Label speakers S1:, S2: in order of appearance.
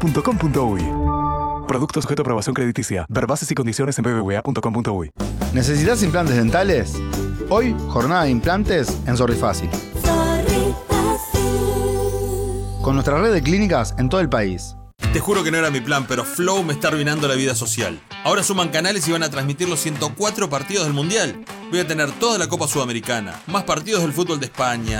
S1: bbva.com.uy. Producto sujeto a aprobación crediticia. Ver bases y condiciones en bbva.com.uy.
S2: ¿Necesitas implantes dentales? Hoy, jornada de implantes en Sorrifácil. Con nuestra red de clínicas en todo el país.
S3: Te juro que no era mi plan, pero Flow me está arruinando la vida social. Ahora suman canales y van a transmitir los 104 partidos del Mundial. Voy a tener toda la Copa Sudamericana, más partidos del fútbol de España,